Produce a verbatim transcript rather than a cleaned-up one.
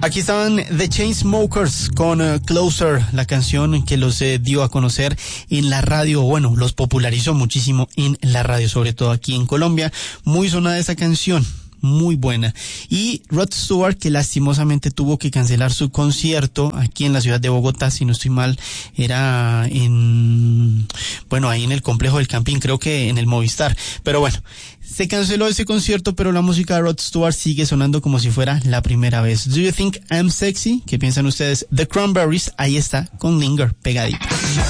Aquí estaban The Chainsmokers con uh, Closer, la canción que los eh, dio a conocer en la radio, bueno, los popularizó muchísimo en la radio, sobre todo aquí en Colombia. Muy sonada esa canción, muy buena. Y Rod Stewart, que lastimosamente tuvo que cancelar su concierto aquí en la ciudad de Bogotá, si no estoy mal, era en, bueno, ahí en el complejo del Campín, creo que en el Movistar. Pero bueno, se canceló ese concierto, pero la música de Rod Stewart sigue sonando como si fuera la primera vez. Do You Think I'm Sexy? ¿Qué piensan ustedes? The Cranberries, ahí está, con Linger, pegadita.